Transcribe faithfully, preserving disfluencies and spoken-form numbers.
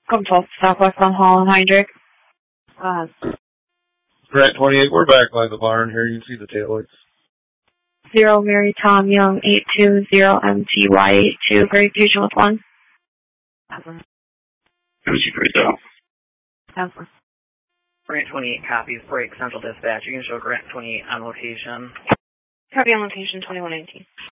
Come twelve Southwest on Hall and Heinrich. Uh, Grant twenty-eight, we're back by the barn here. You can see the taillights. Zero Mary Tom Young eight two zero M T Y eight two. Great Fusion with one. Ever. M C Brito. Ever. Grant twenty-eight copies, break Central Dispatch. You can show Grant twenty-eight on location. Copy on location twenty-one eighteen.